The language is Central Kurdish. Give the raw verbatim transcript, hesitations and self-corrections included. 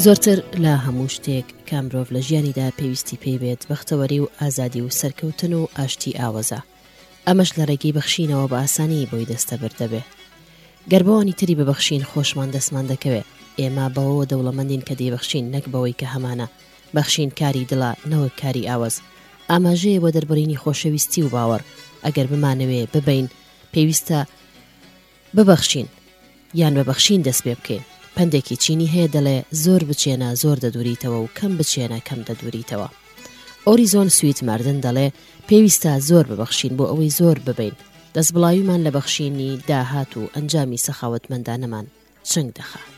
زۆرتر لە هەموو شتێک کە مرۆڤ لە ژیانیدا پێویستی پێی بێت بەختەوەری و ئازادی و سەرکەوتن و ئاشتی ئاوەزە. ئەمەش لە ڕێگەی بەخشینەوە بە ئاسانی بۆی دەستەبەر دەبێ. گەر بەوانی تری ببەخشین خۆشمان دەستمان دەکەوێت. ئێمە بەوە دەوڵەمەندین کە دەیبەخشین نەک بەوەی کە هەمانە. بەخشین کاری دڵە نەوەک کاری ئاوەز. ئاماژەیە بۆ دەربڕینی خۆشەویستی و باوەڕ. ئەگەر بمانەوێ ببین پێویستە ببەخشین یان بەبەخشین دەست پێ بکەین. پندێکی چینی هەیە دەڵێ زۆر بچێنە زۆر دەدوریتەوە و کەم بچێنە کەم دەدوریتەوە. ئۆریزۆن سویت ماردن دەڵێ پێویستە زۆر ببەخشین بۆ ئەوەی زۆر ببین. دەستبڵاویمان لە بەخشینی داهات و ئەنجامی سەخاوەتمەندانەمان چنگ دەخات.